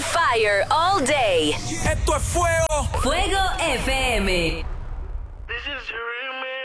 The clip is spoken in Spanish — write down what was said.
fire all day. Esto es fuego. Fuego FM.